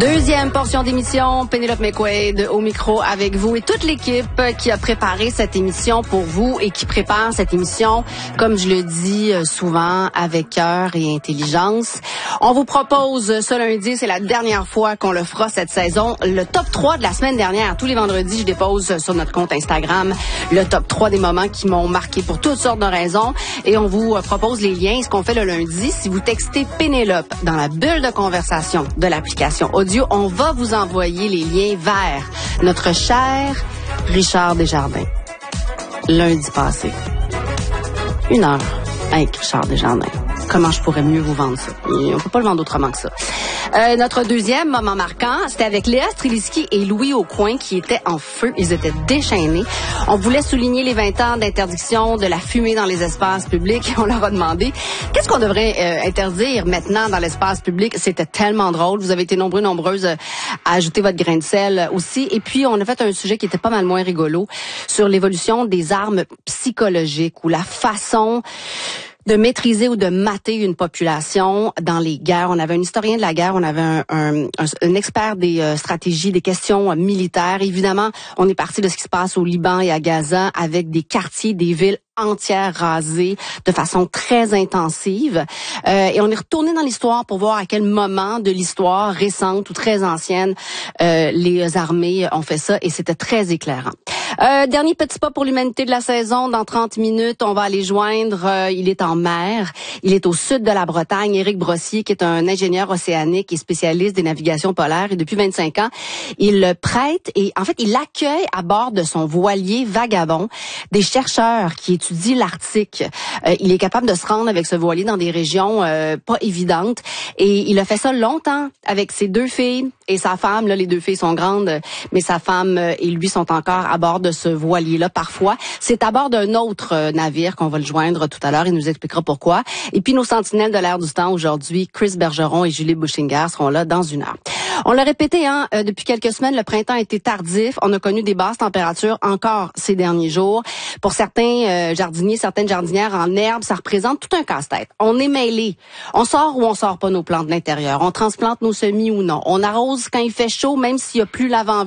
Deuxième portion d'émission, Pénélope McQuaid au micro avec vous et toute l'équipe qui a préparé cette émission pour vous et qui prépare cette émission, comme je le dis souvent, avec cœur et intelligence. On vous propose ce lundi, c'est la dernière fois qu'on le fera cette saison, le top 3 de la semaine dernière. Tous les vendredis, je dépose sur notre compte Instagram le top 3 des moments qui m'ont marqué pour toutes sortes de raisons et on vous propose les liens. Ce qu'on fait le lundi, si vous textez Pénélope dans la bulle de conversation de l'application audio, on va vous envoyer les liens vers notre cher Richard Desjardins. Lundi passé. 1 heure avec Richard Desjardins. Comment je pourrais mieux vous vendre ça? Et on peut pas le vendre autrement que ça. Notre deuxième moment marquant, c'était avec Léa Streliski et Louis Aucoin qui étaient en feu. Ils étaient déchaînés. On voulait souligner les 20 ans d'interdiction de la fumée dans les espaces publics. On leur a demandé qu'est-ce qu'on devrait interdire maintenant dans l'espace public. C'était tellement drôle. Vous avez été nombreuses à ajouter votre grain de sel aussi. Et puis, on a fait un sujet qui était pas mal moins rigolo sur l'évolution des armes psychologiques ou la façon de maîtriser ou de mater une population dans les guerres. On avait un historien de la guerre, on avait un expert des stratégies, des questions militaires. Évidemment, on est parti de ce qui se passe au Liban et à Gaza avec des quartiers, des villes entières rasées de façon très intensive. Et on est retourné dans l'histoire pour voir à quel moment de l'histoire récente ou très ancienne les armées ont fait ça et c'était très éclairant. Dernier petit pas pour l'humanité de la saison. Dans 30 minutes, on va aller joindre, il est en mer, il est au sud de la Bretagne, Éric Brossier, qui est un ingénieur océanique et spécialiste des navigations polaires. Et depuis 25 ans, il prête et en fait, il accueille à bord de son voilier Vagabond des chercheurs qui étudient l'Arctique. Il est capable de se rendre avec ce voilier dans des régions pas évidentes. Et il a fait ça longtemps avec ses 2 filles et sa femme. Là, les 2 filles sont grandes, mais sa femme et lui sont encore à bord de ce voilier-là parfois. C'est à bord d'un autre navire qu'on va le joindre tout à l'heure. Il nous expliquera pourquoi. Et puis nos sentinelles de l'air du temps aujourd'hui, Chris Bergeron et Julie Bouchinger seront là dans 1 heure. On l'a répété, depuis quelques semaines, le printemps a été tardif. On a connu des basses températures encore ces derniers jours. Pour certains jardiniers, certaines jardinières en herbe, ça représente tout un casse-tête. On est mêlés. On sort ou on sort pas nos plantes de l'intérieur. On transplante nos semis ou non. On arrose quand il fait chaud, même s'il y a plus l'avant